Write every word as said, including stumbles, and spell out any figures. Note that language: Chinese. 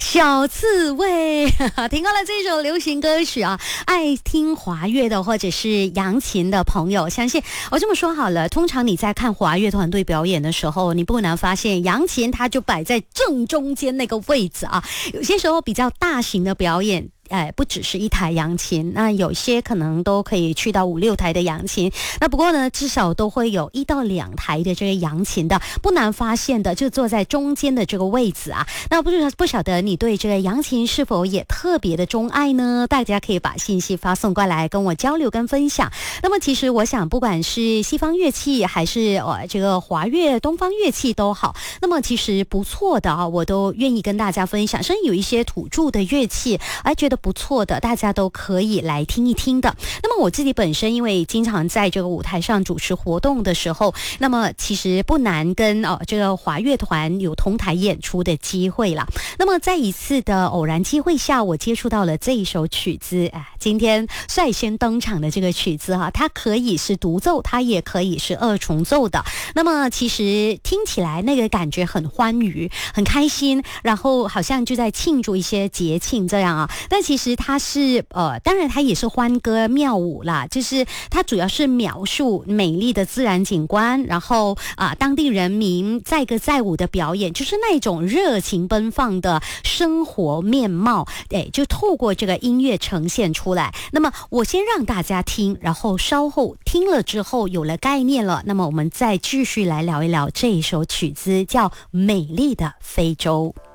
小刺猬听过了这首流行歌曲啊，爱听华乐的或者是扬琴的朋友，相信我这么说好了，通常你在看华乐团队表演的时候，你不难发现扬琴它就摆在正中间那个位置啊。有些时候比较大型的表演，哎，不只是一台扬琴，那有些可能都可以去到五六台的扬琴。那不过呢，至少都会有一到两台的这个扬琴的，不难发现的就坐在中间的这个位置啊。那不不晓得你对这个扬琴是否也特别的钟爱呢？大家可以把信息发送过来跟我交流跟分享。那么其实我想，不管是西方乐器还是呃这个华乐、东方乐器都好，那么其实不错的啊，我都愿意跟大家分享。甚至有一些土著的乐器，哎，觉得不错的，大家都可以来听一听的。那么我自己本身因为经常在这个舞台上主持活动的时候，那么其实不难跟哦这个华乐团有同台演出的机会啦。那么在一次的偶然机会下，我接触到了这一首曲子，哎，今天率先登场的这个曲子哈，它可以是独奏，它也可以是二重奏的。那么其实听起来那个感觉很欢愉，很开心，然后好像就在庆祝一些节庆这样啊。但其实它是呃，当然它也是欢歌妙舞啦，就是它主要是描述美丽的自然景观，然后啊、呃，当地人民载歌载舞的表演，就是那种热情奔放的生活面貌，哎，就透过这个音乐呈现出来。那么我先让大家听，然后稍后听了之后有了概念了，那么我们再继续来聊一聊这一首曲子，叫《美丽的非洲》。